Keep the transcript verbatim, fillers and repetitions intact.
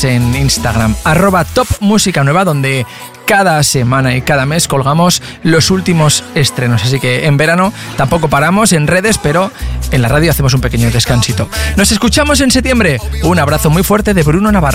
en Instagram, arroba Top Música Nueva, donde cada semana y cada mes colgamos los últimos estrenos. Así que en verano tampoco paramos en redes, pero en la radio hacemos un pequeño descansito. Nos escuchamos en septiembre. Un abrazo muy fuerte de Bruno Navarro.